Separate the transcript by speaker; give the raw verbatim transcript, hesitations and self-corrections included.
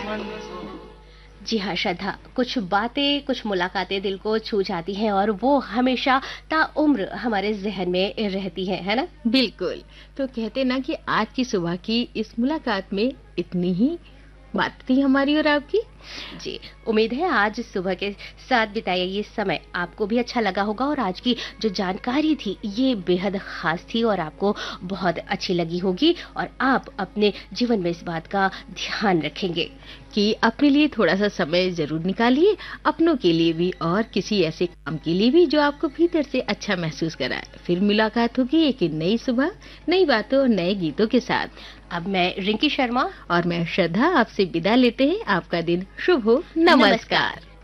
Speaker 1: जी हाँ श्रद्धा, कुछ बातें, कुछ मुलाकातें दिल को छू जाती हैं और वो हमेशा ताउम्र हमारे ज़हन में रहती हैं, है ना?
Speaker 2: बिल्कुल। तो कहते ना कि आज की सुबह की इस मुलाकात में इतनी ही बात थी हमारी और आपकी।
Speaker 1: जी, उम्मीद है आज सुबह के साथ बिताया ये समय आपको भी अच्छा लगा होगा और आज की जो जानकारी थी ये बेहद ख़ास थी और आपको बहुत अच्छी लगी होगी और आप अपने जीवन में इस बात का ध्यान रखेंगे।
Speaker 2: कि अपने लिए थोड़ा-सा समय ज़रूर निकालिए, अपनों के लिए भी और किसी ऐसे काम के लिए भी जो आपको भीतर से अच्छा महसूस कराए। फिर मुलाकात होगी एक नई सुबह, नई बातों और नए गीतों के साथ।
Speaker 1: अब मैं रिंकी शर्मा
Speaker 2: और मैं श्रद्धा आपसे विदा लेते हैं। आपका दिन शुभ हो।
Speaker 1: नमस्कार।
Speaker 2: नमस्कार।